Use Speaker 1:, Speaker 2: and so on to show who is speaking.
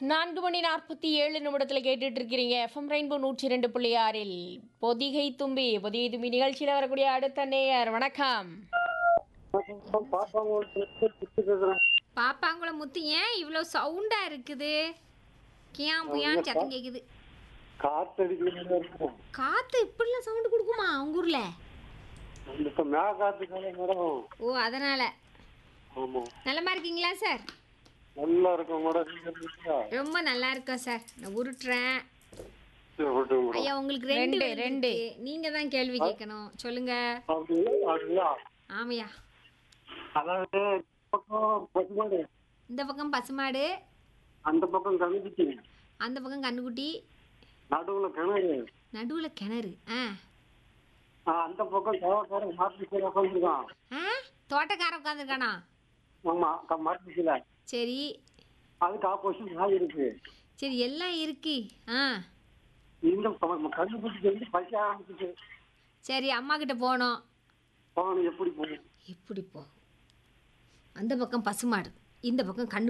Speaker 1: 4:47 கேட்டுட்டு இருக்கிறீங்க FM rainbow 102.6 Pothigai தும்பி பொதிகை தும்பி நிகழ்ச்சியில் வரக்கூடிய அடுத்த நேயர் வணக்கம்.
Speaker 2: பாப்பாங்குளம் முத்து ஏன் இவ்வளோ சவுண்டா இருக்குது? கியான் புயான்னு சத்தம் கேக்குது. காத்து இப்படிலாம் சவுண்டு கொடுக்குமா உங்க ஊர்ல? ஓ அதனால. நலமா இருக்கீங்களா சார்? ரொம்ப நல்லா இருக்கோம் சார். நான் உருட்டுறேன். ஐயா உங்களுக்கு ரெண்டு நீங்க தான் கேள்வி கேட்கணும். சொல்லுங்க. ஆமையா. இந்த பக்கம் பசுமாடு,
Speaker 3: அந்த பக்கம் கண்ணுக்குட்டி,
Speaker 2: அந்த பக்கம் கண்ணுக்குட்டி, நடுவுல கிணறு.
Speaker 3: அந்த பக்கம் உட்காந்துருக்கான்.
Speaker 2: தோட்டக்காரன் உட்காந்துருக்கானா?
Speaker 3: ஆமா, மாட்டுல.
Speaker 2: சரி,
Speaker 3: அதுக்கு ஆப்போசிட் நாய் இருக்கு.
Speaker 2: சரி எல்லாம் இருக்கு.
Speaker 3: இந்த கண்ணுக்குட்டிக்கு வந்து பசி ஆரம்பிச்சிச்சு.
Speaker 2: சரி அம்மா கிட்ட போனோம்.
Speaker 3: எப்படி போகும்?
Speaker 2: எப்படி போ? அந்த பக்கம் பசுமாடு, இந்த பக்கம் கண்ணு